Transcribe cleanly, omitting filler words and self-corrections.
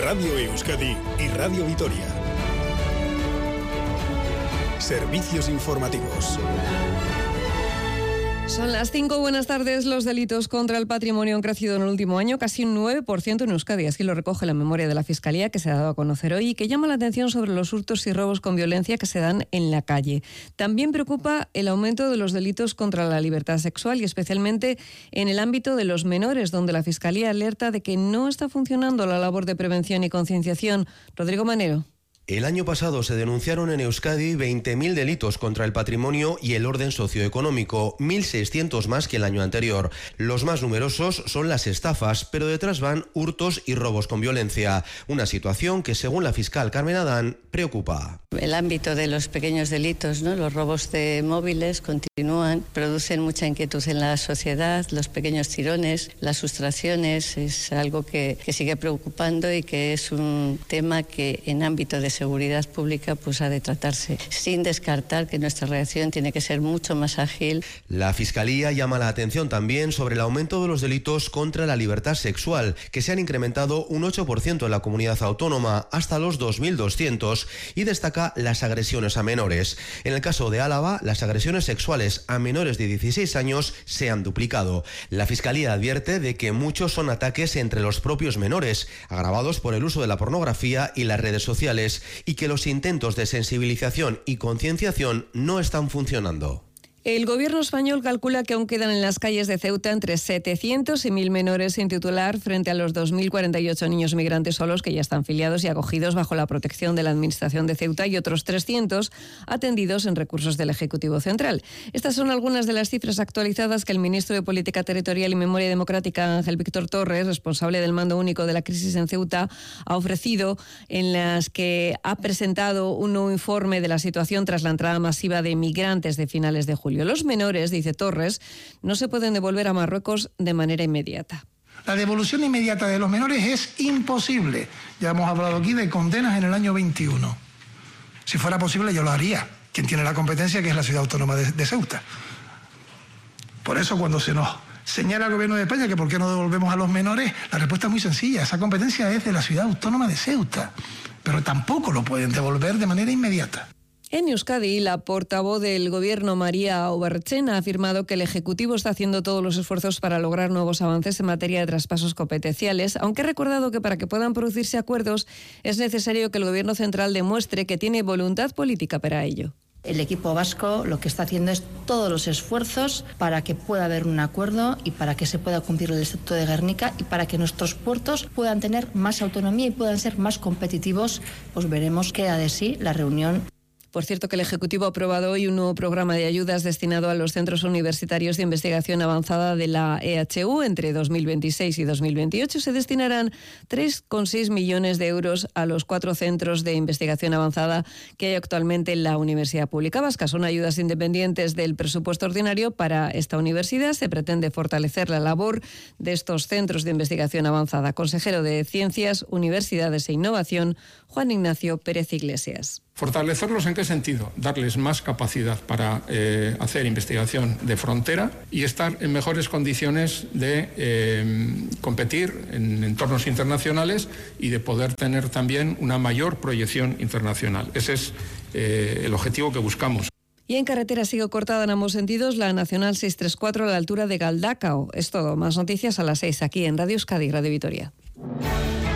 Radio Euskadi y Radio Vitoria. Servicios informativos. Son las 5, buenas tardes. Los delitos contra el patrimonio han crecido en el último año casi un 9% en Euskadi. Así lo recoge la memoria de la Fiscalía que se ha dado a conocer hoy y que llama la atención sobre los hurtos y robos con violencia que se dan en la calle. También preocupa el aumento de los delitos contra la libertad sexual y especialmente en el ámbito de los menores, donde la Fiscalía alerta de que no está funcionando la labor de prevención y concienciación. Rodrigo Manero. El año pasado se denunciaron en Euskadi 20.000 delitos contra el patrimonio y el orden socioeconómico, 1.600 más que el año anterior. Los más numerosos son las estafas, pero detrás van hurtos y robos con violencia. Una situación que, según la fiscal Carmen Adán, preocupa. El ámbito de los pequeños delitos, ¿no? Los robos de móviles continúan, producen mucha inquietud en la sociedad, los pequeños tirones, las sustracciones, es algo que sigue preocupando y que es un tema que en ámbito de seguridad pública pues ha de tratarse, sin descartar que nuestra reacción tiene que ser mucho más ágil. La Fiscalía llama la atención también sobre el aumento de los delitos contra la libertad sexual, que se han incrementado un 8% en la comunidad autónoma, hasta los 2.200, y destaca las agresiones a menores. En el caso de Álava, las agresiones sexuales a menores de 16 años se han duplicado. La Fiscalía advierte de que muchos son ataques entre los propios menores, agravados por el uso de la pornografía y las redes sociales, y que los intentos de sensibilización y concienciación no están funcionando. El gobierno español calcula que aún quedan en las calles de Ceuta entre 700 y 1.000 menores sin titular frente a los 2.048 niños migrantes solos que ya están filiados y acogidos bajo la protección de la Administración de Ceuta y otros 300 atendidos en recursos del Ejecutivo Central. Estas son algunas de las cifras actualizadas que el ministro de Política Territorial y Memoria Democrática, Ángel Víctor Torres, responsable del mando único de la crisis en Ceuta, ha ofrecido, en las que ha presentado un nuevo informe de la situación tras la entrada masiva de migrantes de finales de julio. Los menores, dice Torres, no se pueden devolver a Marruecos de manera inmediata. La devolución inmediata de los menores es imposible. Ya hemos hablado aquí de condenas en el año 21. Si fuera posible, yo lo haría. Quien tiene la competencia, que es la Ciudad Autónoma de Ceuta. Por eso, cuando se nos señala al Gobierno de España que por qué no devolvemos a los menores, la respuesta es muy sencilla. Esa competencia es de la Ciudad Autónoma de Ceuta. Pero tampoco lo pueden devolver de manera inmediata. En Euskadi, la portavoz del Gobierno, María Obarchen, ha afirmado que el Ejecutivo está haciendo todos los esfuerzos para lograr nuevos avances en materia de traspasos competenciales, aunque ha recordado que para que puedan producirse acuerdos es necesario que el Gobierno central demuestre que tiene voluntad política para ello. El equipo vasco lo que está haciendo es todos los esfuerzos para que pueda haber un acuerdo y para que se pueda cumplir el Estatuto de Gernika y para que nuestros puertos puedan tener más autonomía y puedan ser más competitivos. Pues veremos qué da de sí la reunión. Por cierto, que el Ejecutivo ha aprobado hoy un nuevo programa de ayudas destinado a los centros universitarios de investigación avanzada de la EHU. Entre 2026 y 2028 se destinarán 3,6 millones de euros a los 4 centros de investigación avanzada que hay actualmente en la Universidad Pública Vasca. Son ayudas independientes del presupuesto ordinario para esta universidad. Se pretende fortalecer la labor de estos centros de investigación avanzada. Consejero de Ciencias, Universidades e Innovación, Juan Ignacio Pérez Iglesias. ¿Fortalecerlos en qué sentido? Darles más capacidad para hacer investigación de frontera y estar en mejores condiciones de competir en entornos internacionales y de poder tener también una mayor proyección internacional. Ese es el objetivo que buscamos. Y en carretera sigue cortada en ambos sentidos la Nacional 634 a la altura de Galdacao. Es todo. Más noticias a las 6 aquí en Radio Euskadi, Radio Vitoria.